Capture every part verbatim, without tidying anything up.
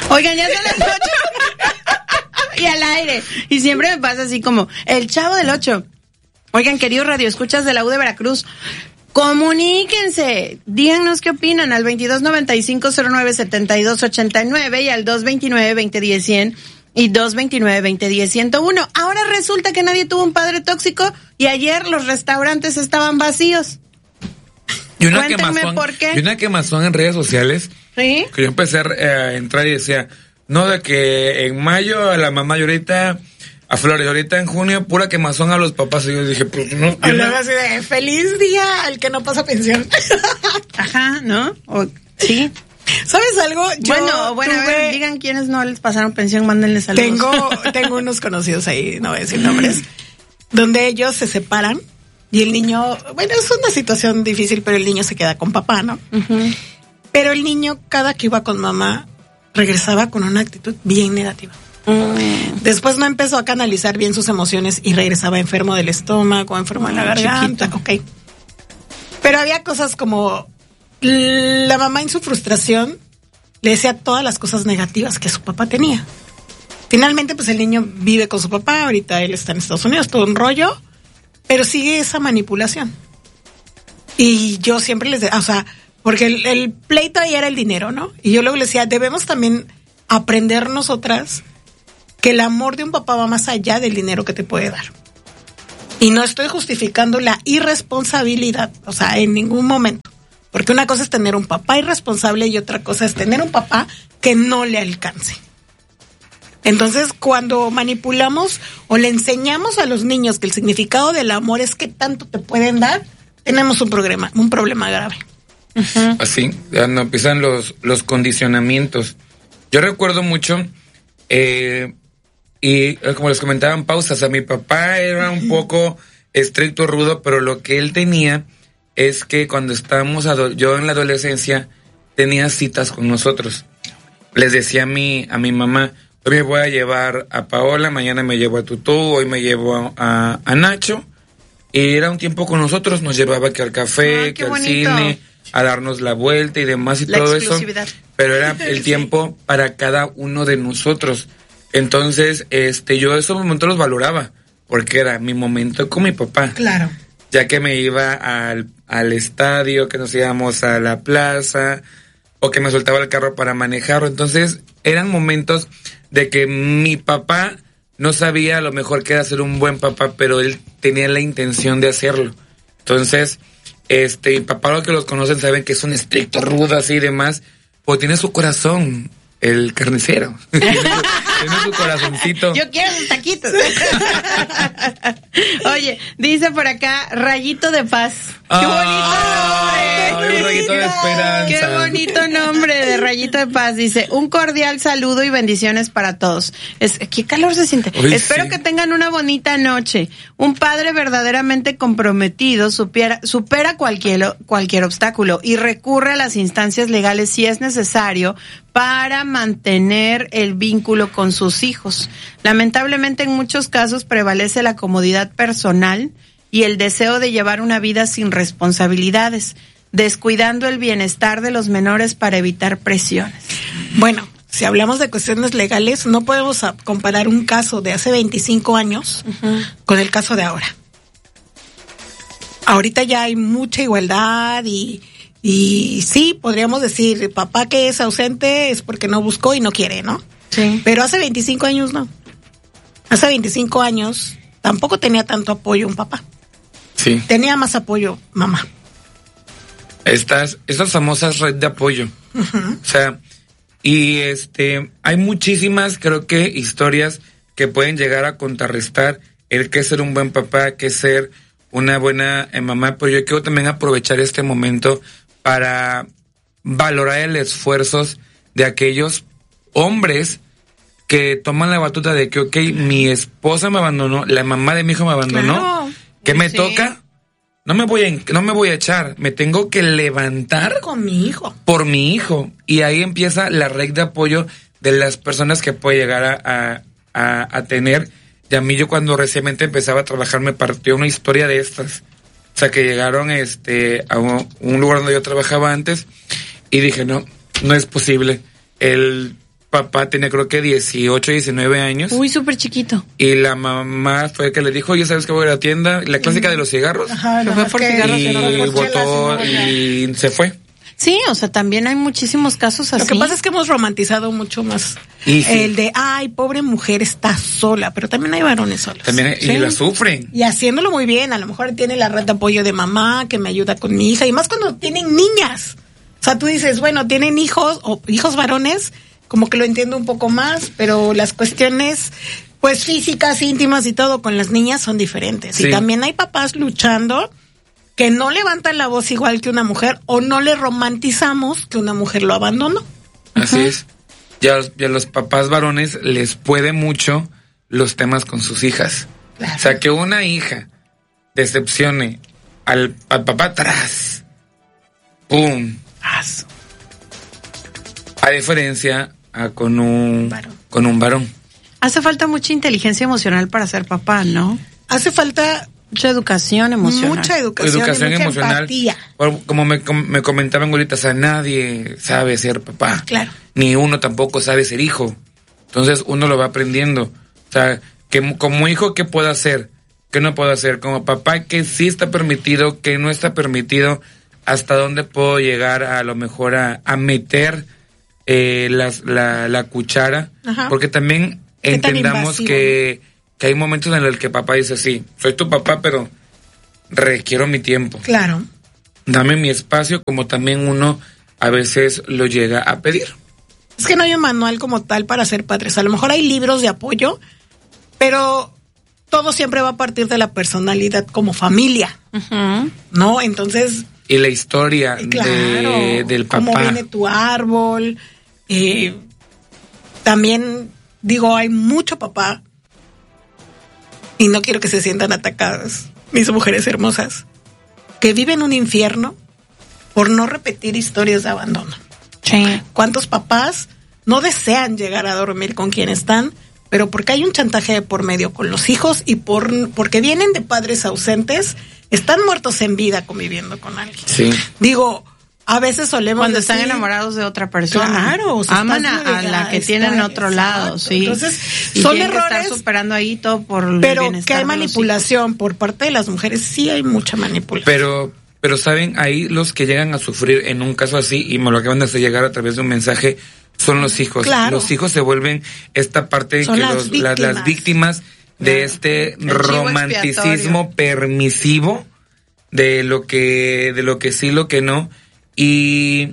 Oigan, ya son las ocho. Y al aire. Y siempre me pasa así como, el Chavo del Ocho. Oigan, queridos radioescuchas de la U de Veracruz, comuníquense, díganos qué opinan al veintidós noventa y cinco cero nueve setenta y dos ochenta y nueve y al dos veintinueve veinte diez cien y dos veintinueve veinte diez ciento uno. Ahora resulta que nadie tuvo un padre tóxico y ayer los restaurantes estaban vacíos. Y una Cuéntenme quemazón, por qué. y una quemazón en redes sociales. ¿Sí? Que yo empecé a, a entrar y decía, no, de que en mayo a la mamá y ahorita a Flores, ahorita en junio pura quemazón a los papás. Y yo dije, pues no. Y luego así de, feliz día al que no pasa pensión. Ajá, ¿no? O, sí. ¿Sabes algo? Yo bueno, bueno, tuve, a ver, digan quiénes no les pasaron pensión, mándenles saludos. Tengo, tengo unos conocidos ahí, no voy a decir nombres, donde ellos se separan y el niño, bueno, es una situación difícil, pero el niño se queda con papá, ¿no? Uh-huh. Pero el niño, cada que iba con mamá, regresaba con una actitud bien negativa. Mm. Después no empezó a canalizar bien sus emociones y regresaba enfermo del estómago, enfermo de la garganta, chiquito. Ok. Pero había cosas como la mamá en su frustración le decía todas las cosas negativas que su papá tenía. Finalmente, pues el niño vive con su papá, ahorita él está en Estados Unidos, todo un rollo, pero sigue esa manipulación. Y yo siempre les decía, o sea, porque el, el pleito ahí era el dinero, ¿no? Y yo luego les decía, debemos también aprender nosotras que el amor de un papá va más allá del dinero que te puede dar. Y no estoy justificando la irresponsabilidad, o sea, en ningún momento. Porque una cosa es tener un papá irresponsable y otra cosa es tener un papá que no le alcance. Entonces, cuando manipulamos o le enseñamos a los niños que el significado del amor es qué tanto te pueden dar, tenemos un problema, un problema grave. Uh-huh. Así, ya no empiezan los, los condicionamientos. Yo recuerdo mucho, eh, y como les comentaba en pausas, a mi papá era un poco estricto, rudo, pero lo que él tenía es que cuando estábamos, ado- yo en la adolescencia, tenía citas con nosotros. Les decía a mi, a mi mamá, hoy me voy a llevar a Paola, mañana me llevo a Tutú, hoy me llevo a, a Nacho. Y era un tiempo con nosotros, nos llevaba que al café, Ay, que al bonito. cine, a darnos la vuelta y demás y la todo eso. Pero era el sí. tiempo para cada uno de nosotros. Entonces, este, yo esos momentos los valoraba, porque era mi momento con mi papá. Claro. Ya que me iba al, al estadio, que nos íbamos a la plaza, o que me soltaba el carro para manejarlo. Entonces, eran momentos de que mi papá no sabía a lo mejor que era ser un buen papá, pero él tenía la intención de hacerlo. Entonces, este, mi papá, los que los conocen saben que es un estricto, rudo, así y demás, pues tiene su corazón, el carnicero. tiene, su, tiene su corazoncito. Yo quiero un taquito. Oye, dice por acá, Rayito de Paz. ¡Qué bonito Ay, nombre! un rayito de esperanza. ¡Qué bonito nombre de Rayito de Paz! Dice, un cordial saludo y bendiciones para todos. Es, ¿qué calor se siente? Uy, Espero sí. que tengan una bonita noche. Un padre verdaderamente comprometido supera, supera cualquier, cualquier obstáculo y recurre a las instancias legales si es necesario para mantener el vínculo con sus hijos. Lamentablemente, en muchos casos prevalece la comodidad personal y el deseo de llevar una vida sin responsabilidades, descuidando el bienestar de los menores para evitar presiones. Bueno, si hablamos de cuestiones legales, no podemos a- comparar un caso de hace veinticinco años uh-huh. con el caso de ahora. Ahorita ya hay mucha igualdad y, y sí, podríamos decir, papá que es ausente es porque no buscó y no quiere, ¿no? Sí. Pero hace veinticinco años no. Hace veinticinco años tampoco tenía tanto apoyo un papá. Sí. Tenía más apoyo mamá. Estas, estas famosas red de apoyo. Uh-huh. O sea, y este, hay muchísimas, creo que, historias que pueden llegar a contrarrestar el que es ser un buen papá, que es ser una buena eh, mamá, pero yo quiero también aprovechar este momento para valorar el esfuerzo de aquellos hombres que toman la batuta de que, ok, mi esposa me abandonó, la mamá de mi hijo me abandonó, claro. ¿Qué me sí. toca? No me voy a, no me voy a echar, me tengo que levantar con mi hijo. Por mi hijo. Y ahí empieza la red de apoyo de las personas que puede llegar a, a, a, a tener. Y a mí, yo cuando recientemente empezaba a trabajar, me partió una historia de estas. O sea, que llegaron este a un, un lugar donde yo trabajaba antes y dije, no, no es posible. El papá tenía creo que dieciocho, diecinueve años. Uy, súper chiquito. Y la mamá fue que le dijo, oye, ¿sabes que voy a la tienda? La clásica de los cigarros. Ajá, Se fue por cigarros. Y por botó chelas, y se fue. Sí, o sea, también hay muchísimos casos así. Lo que pasa es que hemos romantizado mucho más Y sí. el de, ay, pobre mujer está sola, pero también hay varones solos. También hay- ¿sí? y la sufren. Y haciéndolo muy bien, a lo mejor tiene la red de apoyo de mamá que me ayuda con mi hija, y más cuando tienen niñas. O sea, tú dices, bueno, tienen hijos o hijos varones, como que lo entiendo un poco más, pero las cuestiones, pues físicas, íntimas y todo con las niñas son diferentes. Sí. Y también hay papás luchando que no levantan la voz igual que una mujer o no le romantizamos que una mujer lo abandonó. Así Ajá. es. Ya, ya los papás varones les puede mucho los temas con sus hijas. Claro. O sea, que una hija decepcione al, al papá atrás. ¡Pum! Aso. A diferencia a con un Varón. con un varón. Hace falta mucha inteligencia emocional para ser papá, ¿no? Hace falta Mucha educación emocional. mucha educación, y Educación mucha emocional. empatía. Por- Como me, com- me comentaban ahorita, o sea, nadie sabe ser papá. Claro. Ni uno tampoco sabe ser hijo. Entonces uno lo va aprendiendo. O sea, que como hijo, ¿qué puedo hacer? ¿Qué no puedo hacer? Como papá, ¿qué sí está permitido? ¿Qué no está permitido? ¿Hasta dónde puedo llegar a, a lo mejor a, a meter eh, las, la, la cuchara? Ajá. Porque también ¿Qué tan entendamos invasivo, que, que hay momentos en los que papá dice, sí, soy tu papá, pero requiero mi tiempo. Claro. Dame mi espacio, como también uno a veces lo llega a pedir. Es que no hay un manual como tal para ser padres. A lo mejor hay libros de apoyo, pero todo siempre va a partir de la personalidad como familia, Ujú. ¿no? Entonces, Y la historia claro, de, del cómo papá. viene tu árbol. Eh, también, digo, hay mucho papá, y no quiero que se sientan atacadas, mis mujeres hermosas, que viven un infierno por no repetir historias de abandono. Sí. ¿Cuántos papás no desean llegar a dormir con quien están, pero porque hay un chantaje de por medio con los hijos y por porque vienen de padres ausentes, están muertos en vida conviviendo con alguien? Sí. Digo, a veces solemos Cuando decir, están enamorados de otra persona. Claro, o sea, aman estás a, a muy- la que está- tienen en otro lado, exacto. sí. Entonces, y son tienen que errores, estar superando ahí todo por el pero bienestar que hay de los manipulación por parte de las mujeres, sí hay mucha manipulación. Pero, pero saben, ahí los que llegan a sufrir en un caso así, y me lo acaban de hacer llegar a través de un mensaje, son los hijos. Claro. Los hijos se vuelven esta parte Son que las los, las, las víctimas de Claro. este El chivo romanticismo expiatorio. permisivo de lo que, de lo que sí, lo que no. Y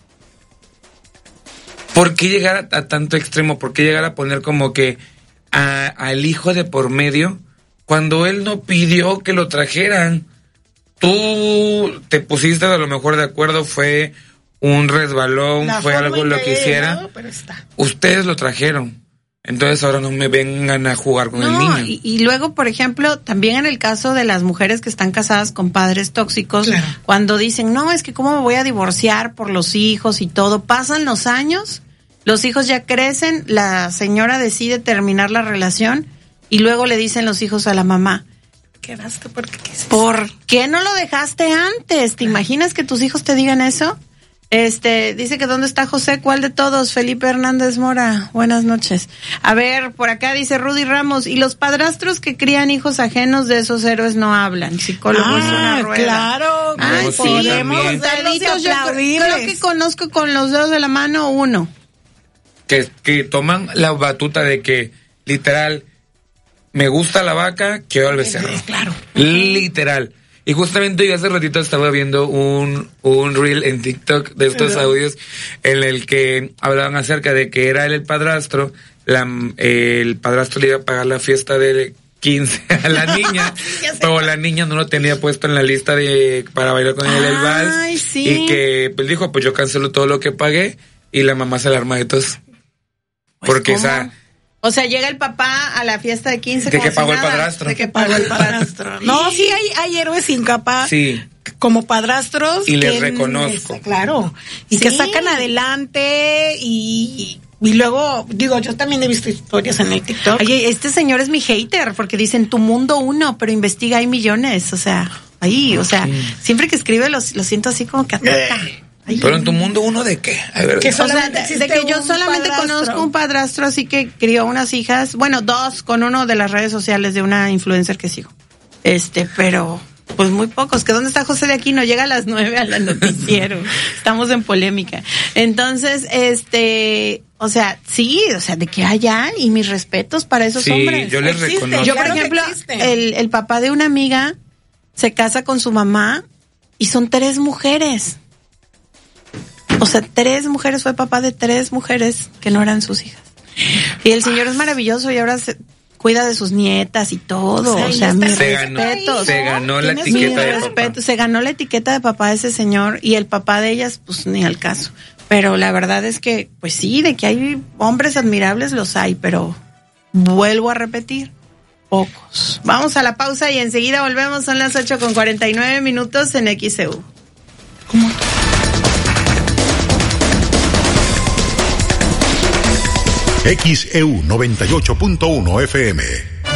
¿por qué llegar a, a tanto extremo? ¿Por qué llegar a poner como que a- al hijo de por medio cuando él no pidió que lo trajeran? Tú te pusiste a lo mejor de acuerdo, fue un resbalón, La fue forma algo en lo que que haya hiciera. llegado, pero está. Ustedes lo trajeron. Entonces ahora no me vengan a jugar con el No, niño. y, y luego, por ejemplo, también en el caso de las mujeres que están casadas con padres tóxicos, Claro. cuando dicen, no, es que cómo me voy a divorciar por los hijos y todo, pasan los años, los hijos ya crecen, la señora decide terminar la relación y luego le dicen los hijos a la mamá, Quedaste porque quisiste. ¿por qué no lo dejaste antes? ¿Te imaginas que tus hijos te digan eso? Este, dice que ¿dónde está José? ¿Cuál de todos? Felipe Hernández Mora. Buenas noches. A ver, por acá dice Rudy Ramos, y los padrastros que crían hijos ajenos de esos héroes no hablan. Psicólogo es una Ah, rueda. claro. Ay, No, sí, sí, podemos también. darlos y Taditos, yo creo, aplaudirles. creo que conozco con los dedos de la mano uno. Que, que toman la batuta de que, literal, me gusta la vaca, quiero al becerro. Claro. Literal. Y justamente yo hace ratito estaba viendo un, un reel en TikTok de estos Ajá. audios en el que hablaban acerca de que era él el padrastro, la, el padrastro le iba a pagar la fiesta de quince a la niña, Ya sé. pero la niña no lo tenía puesto en la lista de para bailar con él el vals. Ay, sí. Y que pues dijo, pues yo cancelo todo lo que pagué, y la mamá se la arma de tos. Pues, Porque ¿cómo? esa... O sea, llega el papá a la fiesta de quince. De como que pagó si el nada, padrastro. De que Pagó el padrastro. No, sí hay, hay héroes sin capa. Sí. Como padrastros. Y les que- reconozco. es- Claro. Y Sí. que sacan adelante y, y luego, digo, yo también he visto historias en el TikTok. Oye, este señor es mi hater porque dicen tu mundo uno, pero investiga hay millones, o sea, ahí, o sea, siempre que escribe lo, lo siento así como que ataca, Ay, pero en tu mundo, ¿uno de qué? A ver, que o sea, de, de que yo solamente padrastro. conozco un padrastro así que crió unas hijas, bueno, dos, con uno de las redes sociales de una influencer que sigo. Este, pero pues muy pocos. ¿Que dónde está José de Aquino? Llega a las nueve al noticiero. Estamos en polémica. Entonces, este, o sea, sí, o sea, de que haya y mis respetos para esos sí, hombres. yo les existe. reconozco. Yo, por claro ejemplo, el, el papá de una amiga se casa con su mamá y son tres mujeres. O sea, tres mujeres, fue papá de tres mujeres que no eran sus hijas. Y el señor es maravilloso y ahora se cuida de sus nietas y todo. O sea, o sea mis se respetos. Ganó, se ganó la etiqueta de respeto, papá. Se ganó la etiqueta de papá de ese señor y el papá de ellas, pues ni al caso. Pero la verdad es que, pues sí, de que hay hombres admirables los hay, pero vuelvo a repetir, pocos. Vamos a la pausa y enseguida volvemos. Son las ocho con cuarenta y nueve minutos en X E U. ¿Cómo? X E U noventa y ocho punto uno F M.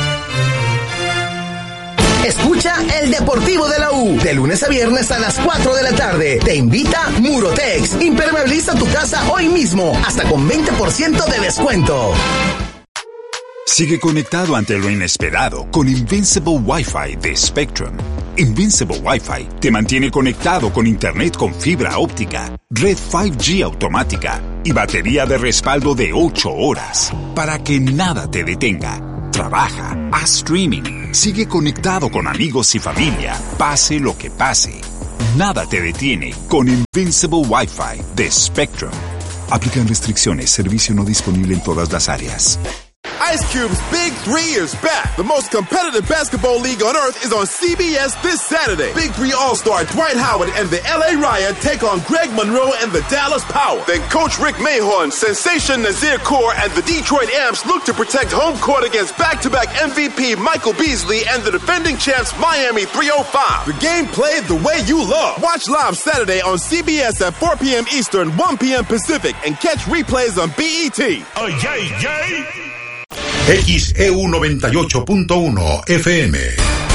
Escucha el Deportivo de la U, de lunes a viernes a las cuatro de la tarde. Te invita Murotex. Impermeabiliza tu casa hoy mismo, hasta con veinte por ciento de descuento. Sigue conectado ante lo inesperado con Invincible Wi-Fi de Spectrum. Invincible Wi-Fi te mantiene conectado con internet con fibra óptica, red cinco G automática y batería de respaldo de ocho horas para que nada te detenga. Trabaja, haz streaming, sigue conectado con amigos y familia, pase lo que pase. Nada te detiene con Invincible Wi-Fi de Spectrum. Aplican restricciones, servicio no disponible en todas las áreas. Ice Cube's Big Three is back. The most competitive basketball league on earth is on C B S this Saturday. Big Three All-Star Dwight Howard and the L A Riot take on Greg Monroe and the Dallas Power. Then Coach Rick Mahorn, Sensation Nazir Kaur, and the Detroit Amps look to protect home court against back-to-back M V P Michael Beasley and the defending champs Miami three oh five. The game played the way you love. Watch live Saturday on C B S at four p.m. Eastern, one p.m. Pacific, and catch replays on B E T. Oh, yay, yay. X E U noventa y ocho punto uno F M.